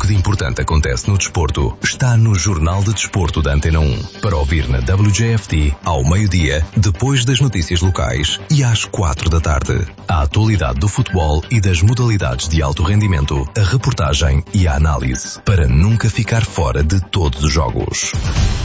de importante acontece no desporto está no Jornal de Desporto da Antena 1. Para ouvir na WJFT, ao meio-dia, depois das notícias locais e às 4 da tarde. A atualidade do futebol e das modalidades de alto rendimento, a reportagem e a análise. Para nunca ficar fora de todos os jogos.